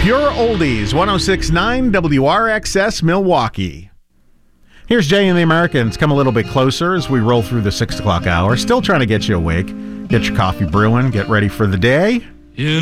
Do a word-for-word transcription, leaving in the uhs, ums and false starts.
Pure Oldies, one oh six point nine W R X S Milwaukee. Here's Jay and the Americans. Come a little bit closer as we roll through the six o'clock hour. Still trying to get you awake. Get your coffee brewing. Get ready for the day.